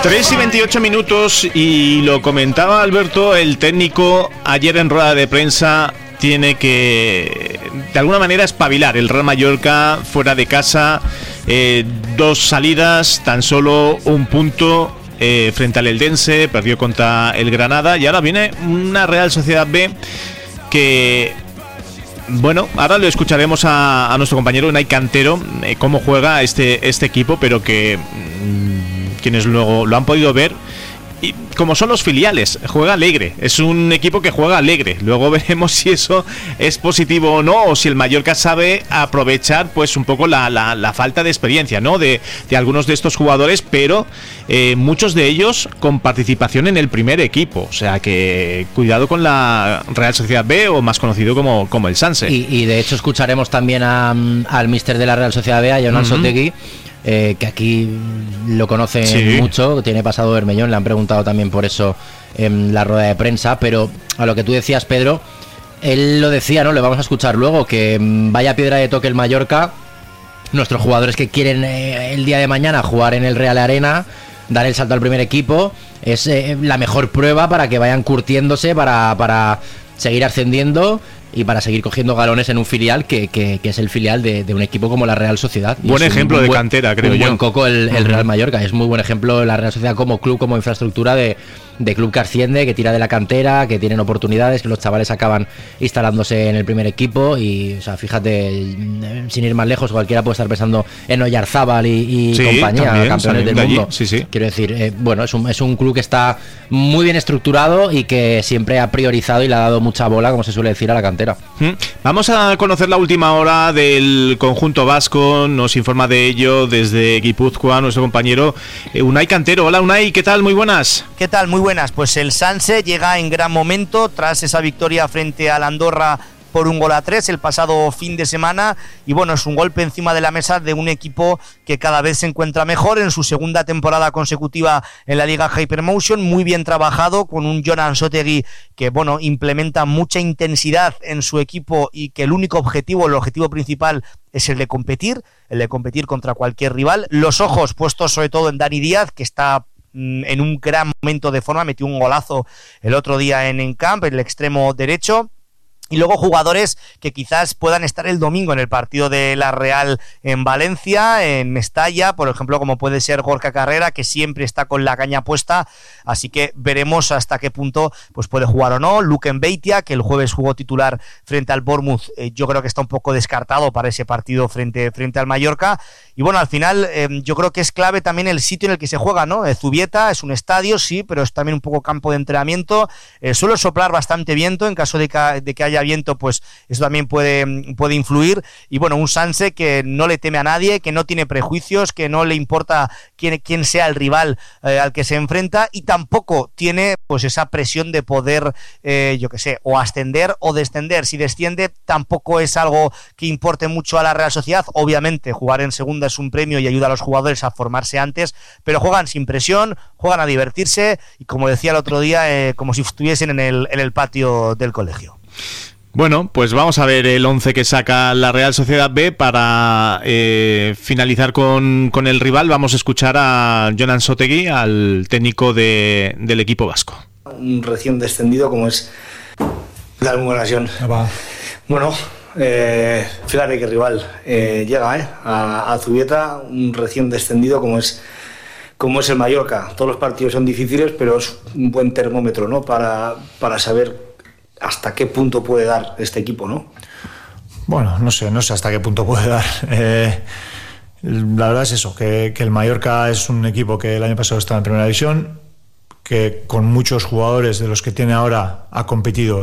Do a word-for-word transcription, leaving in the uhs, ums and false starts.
tres y veintiocho minutos, y lo comentaba Alberto, el técnico ayer en rueda de prensa tiene que de alguna manera espabilar el Real Mallorca fuera de casa. Eh, dos salidas, tan solo un punto eh, frente al Eldense, perdió contra el Granada, y ahora viene una Real Sociedad B que, bueno, ahora lo escucharemos a, a nuestro compañero Unai Cantero, eh, cómo juega este, este equipo, pero que mmm, quienes luego lo han podido ver, y como son los filiales, juega alegre, es un equipo que juega alegre. Luego veremos si eso es positivo o no, o si el Mallorca sabe aprovechar pues un poco la, la, la falta de experiencia, ¿no?, de, de algunos de estos jugadores, pero eh, muchos de ellos con participación en el primer equipo, o sea que cuidado con la Real Sociedad B, o más conocido como, como el Sanse. Y, y de hecho escucharemos también a, al míster de la Real Sociedad B, a Jon Ansotegui, uh-huh. Eh, que aquí lo conoce sí. mucho, tiene pasado Bermellón, le han preguntado también por eso en la rueda de prensa, pero a lo que tú decías, Pedro, él lo decía, ¿no? Le vamos a escuchar luego, que vaya piedra de toque el Mallorca, nuestros jugadores que quieren eh, el día de mañana jugar en el Real Arena, dar el salto al primer equipo, es eh, la mejor prueba para que vayan curtiéndose, para, para seguir ascendiendo y para seguir cogiendo galones en un filial que, que, que es el filial de, de un equipo como la Real Sociedad. Y buen ejemplo un, un de buen, cantera, creo un yo. Un buen coco el, el Real Mallorca, es muy buen ejemplo la Real Sociedad como club, como infraestructura de, de club que asciende, que tira de la cantera, que tienen oportunidades, que los chavales acaban instalándose en el primer equipo. Y, o sea, fíjate, sin ir más lejos, cualquiera puede estar pensando en Oyarzábal y, y sí, compañía, también, campeones del mundo. Sí, sí. Quiero decir, eh, bueno, es un, es un club que está muy bien estructurado y que siempre ha priorizado y le ha dado mucha bola, como se suele decir, a la cantera. ¿Mm? Vamos a conocer la última hora del conjunto vasco. Nos informa de ello desde Guipúzcoa nuestro compañero Unai Cantero. Hola Unai, ¿qué tal? Muy buenas. ¿Qué tal? Muy buenas. Pues el Sanse llega en gran momento tras esa victoria frente al Andorra por un gol a tres el pasado fin de semana, y bueno, es un golpe encima de la mesa de un equipo que cada vez se encuentra mejor en su segunda temporada consecutiva en la Liga Hypermotion, muy bien trabajado, con un Jon Ansotegui que bueno, implementa mucha intensidad en su equipo, y que el único objetivo, el objetivo principal es el de competir, el de competir contra cualquier rival, los ojos puestos sobre todo en Dani Díaz, que está en un gran momento de forma, metió un golazo el otro día en Encamp, en el extremo derecho. Y luego jugadores que quizás puedan estar el domingo en el partido de la Real en Valencia, en Mestalla, por ejemplo, como puede ser Gorka Carrera, que siempre está con la caña puesta, así que veremos hasta qué punto pues puede jugar o no. Luke Mbeitia, que el jueves jugó titular frente al Bournemouth, eh, yo creo que está un poco descartado para ese partido frente, frente al Mallorca. Y bueno, al final eh, yo creo que es clave también el sitio en el que se juega, ¿no? Eh, Zubieta es un estadio, sí, pero es también un poco campo de entrenamiento. Eh, suele soplar bastante viento, en caso de que, de que haya viento, pues eso también puede, puede influir. Y bueno, un Sanse que no le teme a nadie, que no tiene prejuicios, que no le importa quién, quién sea el rival eh, al que se enfrenta, y tampoco tiene pues esa presión de poder, eh, yo que sé, o ascender o descender. Si desciende tampoco es algo que importe mucho a la Real Sociedad. Obviamente jugar en segunda es un premio y ayuda a los jugadores a formarse antes, pero juegan sin presión, juegan a divertirse, y como decía el otro día, eh, como si estuviesen en el, en el patio del colegio. Bueno, pues vamos a ver el once que saca la Real Sociedad B para eh, finalizar con, con el rival. Vamos a escuchar a Jon Ansotegui, al técnico de, del equipo vasco. Un recién descendido como es la Almuganación. Bueno, eh, fíjate que rival eh, llega eh, a, a Zubieta, un recién descendido como es como es el Mallorca. Todos los partidos son difíciles, pero es un buen termómetro, ¿no? Para, para saber hasta qué punto puede dar este equipo, ¿no? Bueno, no sé, no sé hasta qué punto puede dar. Eh, la verdad es eso, que, que el Mallorca es un equipo que el año pasado estaba en primera división, que con muchos jugadores de los que tiene ahora ha competido